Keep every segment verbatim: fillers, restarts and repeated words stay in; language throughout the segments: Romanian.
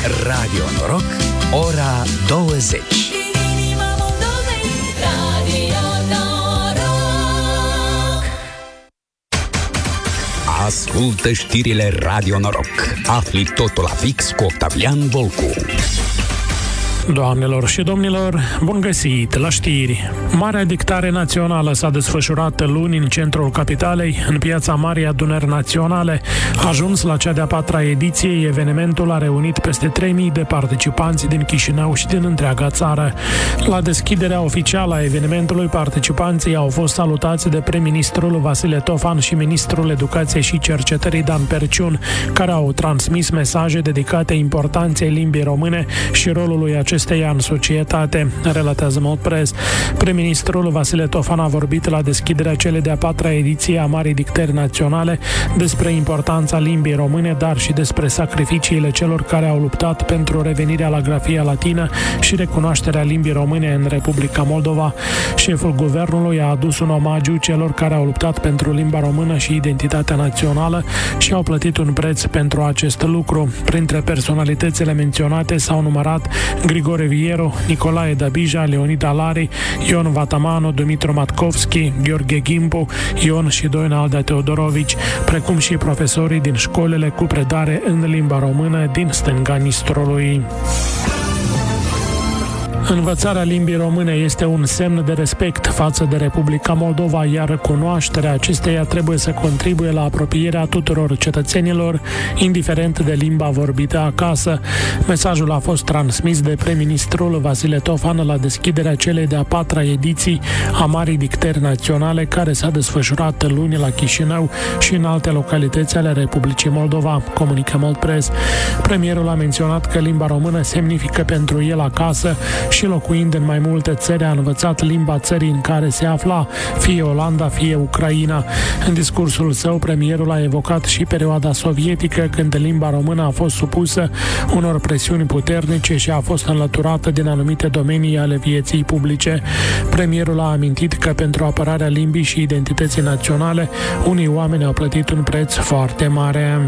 Radio Noroc, ora douăzeci. Ascultă știrile Radio Noroc. Afli totul la fix cu Octavian Volcu. Doamnelor și domnilor, bun găsit la știri! Marea dictare națională s-a desfășurat luni în centrul capitalei, în piața Marii Adunări Naționale. Ajuns la cea de-a patra ediție, evenimentul a reunit peste trei mii de participanți din Chișinău și din întreaga țară. La deschiderea oficială a evenimentului, participanții au fost salutați de prim-ministrul Vasile Tofan și ministrul Educației și Cercetării Dan Perciun, care au transmis mesaje dedicate importanței limbii române și rolului acestei acesteia în societate, relatează Mult Press. Prim-ministrul Vasile Tofan a vorbit la deschiderea celei de-a patra ediție a Marii Dictări Naționale despre importanța limbii române, dar și despre sacrificiile celor care au luptat pentru revenirea la grafia latină și recunoașterea limbii române în Republica Moldova. Șeful guvernului a adus un omagiu celor care au luptat pentru limba română și identitatea națională și au plătit un preț pentru acest lucru. Printre personalitățile menționate s-au numărat Grigore Vieru, Nicolae Dabija, Leonid Alari, Ion Vatamano, Dumitru Matkovski, Gheorghe Gimpu, Ion și Doina Aldea Teodorovici, precum și profesorii din școlile cu predare în limba română din stânga Nistrului. Învățarea limbii române este un semn de respect față de Republica Moldova, iar cunoașterea acesteia trebuie să contribuie la apropierea tuturor cetățenilor, indiferent de limba vorbită acasă. Mesajul a fost transmis de prim-ministrul Vasile Tofan la deschiderea celei de-a patra ediții a Marii Dictări Naționale, care s-a desfășurat luni la Chișinău și în alte localități ale Republicii Moldova, comunică Mult Press. Premierul a menționat că limba română semnifică pentru el acasă și locuind în mai multe țări a învățat limba țării în care se afla, fie Olanda, fie Ucraina. În discursul său, premierul a evocat și perioada sovietică, când limba română a fost supusă unor presiuni puternice și a fost înlăturată din anumite domenii ale vieții publice. Premierul a amintit că pentru apărarea limbii și identității naționale, unii oameni au plătit un preț foarte mare.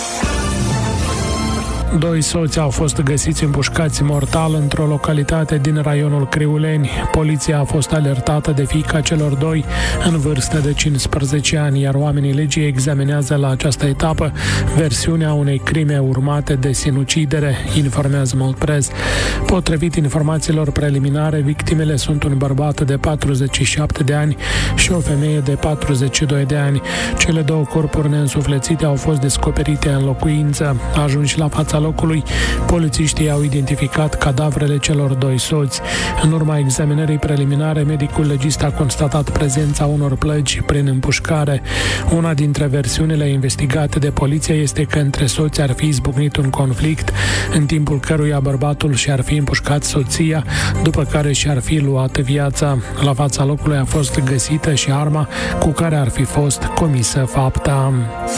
Doi soți au fost găsiți împușcați mortal într-o localitate din raionul Criuleni. Poliția a fost alertată de fiica celor doi, în vârstă de cincisprezece ani, iar oamenii legii examinează la această etapă versiunea unei crime urmate de sinucidere, informează Mult Press. Potrivit informațiilor preliminare, victimele sunt un bărbat de patruzeci și șapte de ani și o femeie de patruzeci și doi de ani. Cele două corpuri neînsuflețite au fost descoperite în locuință. Ajunși la fața locului, polițiștii au identificat cadavrele celor doi soți. În urma examinării preliminare, medicul legist a constatat prezența unor plăgi prin împușcare. Una dintre versiunile investigate de poliție este că între soți ar fi izbucnit un conflict, în timpul căruia bărbatul și-ar fi împușcat soția, după care și-ar fi luat viața. La fața locului a fost găsită și arma cu care ar fi fost comisă fapta.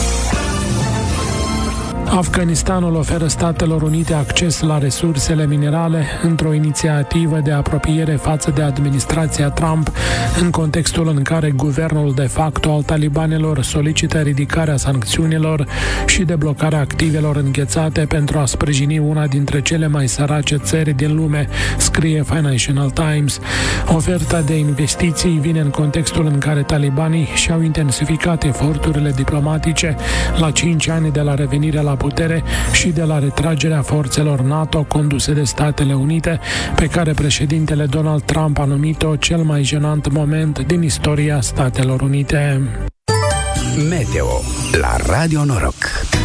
Afganistanul oferă Statelor Unite acces la resursele minerale într-o inițiativă de apropiere față de administrația Trump, în contextul în care guvernul de facto al talibanilor solicită ridicarea sancțiunilor și deblocarea activelor înghețate pentru a sprijini una dintre cele mai sărace țări din lume, scrie Financial Times. Oferta de investiții vine în contextul în care talibanii și-au intensificat eforturile diplomatice la cinci ani de la revenirea la putere și de la retragerea forțelor NATO conduse de Statele Unite, pe care președintele Donald Trump a numit-o cel mai jenant moment din istoria Statelor Unite. Meteo la Radio Noroc.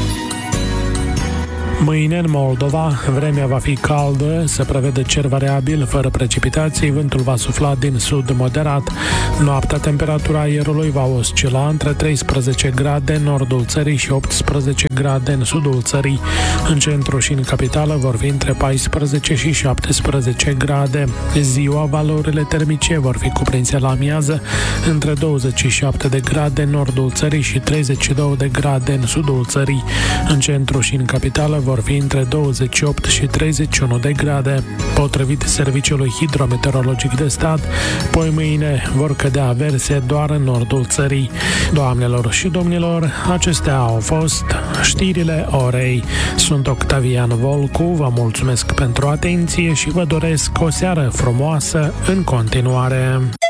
Mâine, în Moldova, vremea va fi caldă, se prevede cer variabil, fără precipitații, vântul va sufla din sud moderat. Noaptea, temperatura aerului va oscila între treisprezece grade în nordul țării și optsprezece grade în sudul țării. În centru și în capitală vor fi între paisprezece și șaptesprezece grade. Ziua, valorile termice vor fi cuprinse la amiază între douăzeci și șapte de grade în nordul țării și treizeci și două de grade în sudul țării. În centru și în capitală vor fi între douăzeci și opt și treizeci și unu de grade. Potrivit Serviciului Hidrometeorologic de Stat, poi mâine vor cădea averse doar în nordul țării. Doamnelor și domnilor, acestea au fost știrile orei. Sunt Octavian Volcu, vă mulțumesc pentru atenție și vă doresc o seară frumoasă în continuare.